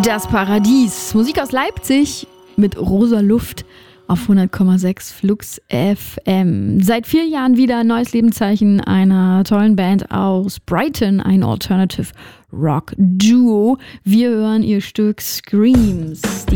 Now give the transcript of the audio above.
Das Paradies. Musik aus Leipzig mit Rosa Luft auf 100,6 Flux FM. Seit 4 Jahren wieder ein neues Lebenszeichen einer tollen Band aus Brighton, ein Alternative Rock Duo. Wir hören ihr Stück Screams.